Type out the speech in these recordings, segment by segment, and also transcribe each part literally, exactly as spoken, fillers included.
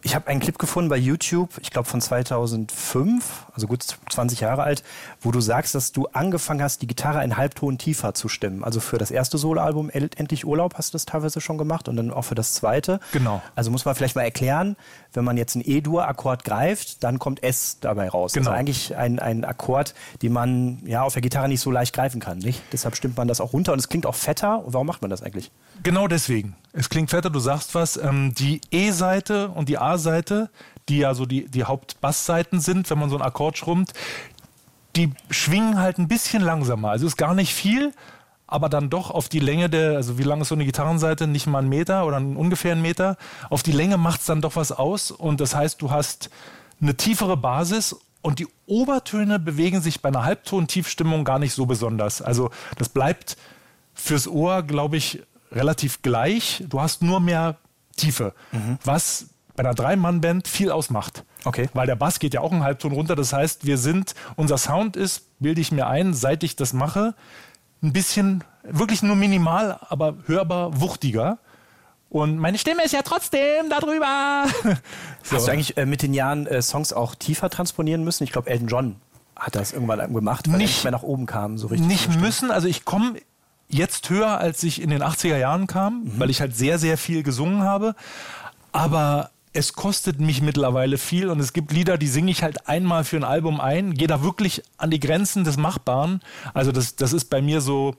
Ich habe einen Clip gefunden bei YouTube, ich glaube von zweitausendfünf, also gut zwanzig Jahre alt, wo du sagst, dass du angefangen hast, die Gitarre einen Halbton tiefer zu stimmen. Also für das erste Soloalbum Endlich Urlaub hast du das teilweise schon gemacht und dann auch für das zweite. Genau. Also muss man vielleicht mal erklären, wenn man jetzt einen E-Dur-Akkord greift, dann kommt S dabei raus. Genau. Also eigentlich ein, ein Akkord, den man ja auf der Gitarre nicht so leicht greifen kann, nicht? Deshalb stimmt man das auch runter und es klingt auch fetter. Warum macht man das eigentlich? Genau deswegen. Es klingt fetter, du sagst was. Ähm, die E-Seite und die A-Seite, die ja so die, die Hauptbassseiten sind, wenn man so einen Akkord schrummt, die schwingen halt ein bisschen langsamer. Also ist gar nicht viel, aber dann doch auf die Länge der, also wie lang ist so eine Gitarrenseite? Nicht mal ein Meter oder ungefähr ein Meter. Auf die Länge macht es dann doch was aus und das heißt, du hast eine tiefere Basis und die Obertöne bewegen sich bei einer Halbton-Tiefstimmung gar nicht so besonders. Also das bleibt fürs Ohr, glaube ich, relativ gleich. Du hast nur mehr Tiefe, mhm. was bei einer Drei-Mann-Band viel ausmacht. Okay. Weil der Bass geht ja auch einen Halbton runter. Das heißt, wir sind, unser Sound ist, bilde ich mir ein, seit ich das mache, ein bisschen, wirklich nur minimal, aber hörbar wuchtiger. Und meine Stimme ist ja trotzdem da drüber. So. Hast du eigentlich äh, mit den Jahren äh, Songs auch tiefer transponieren müssen? Ich glaube, Elton John hat das irgendwann gemacht, weil nicht, er nicht mehr nach oben kam. So richtig nicht müssen, also ich komme jetzt höher, als ich in den achtziger Jahren kam, mhm. weil ich halt sehr, sehr viel gesungen habe. Aber es kostet mich mittlerweile viel und es gibt Lieder, die singe ich halt einmal für ein Album ein, gehe da wirklich an die Grenzen des Machbaren. Also das, das ist bei mir so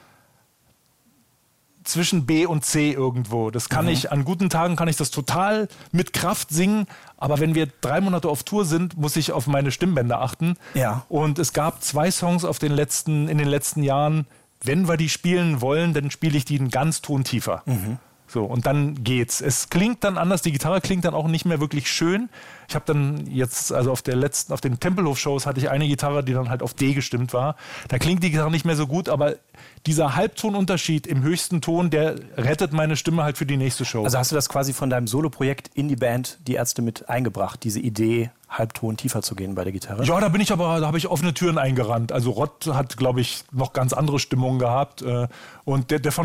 zwischen B und C irgendwo. Das kann mhm. ich, an guten Tagen kann ich das total mit Kraft singen, aber wenn wir drei Monate auf Tour sind, muss ich auf meine Stimmbänder achten. Ja. Und es gab zwei Songs auf den letzten, in den letzten Jahren, wenn wir die spielen wollen, dann spiele ich die einen ganz Ton tiefer. Mhm. So, und dann geht's. Es klingt dann anders, die Gitarre klingt dann auch nicht mehr wirklich schön. Ich habe dann jetzt, also auf der letzten, auf den Tempelhof-Shows hatte ich eine Gitarre, die dann halt auf D gestimmt war. Da klingt die Gitarre nicht mehr so gut, aber dieser Halbtonunterschied im höchsten Ton, der rettet meine Stimme halt für die nächste Show. Also hast du das quasi von deinem Soloprojekt in die Band Die Ärzte mit eingebracht, diese Idee, Halbton tiefer zu gehen bei der Gitarre? Ja, da bin ich aber, da habe ich offene Türen eingerannt. Also Rott hat, glaube ich, noch ganz andere Stimmungen gehabt. Und der, der von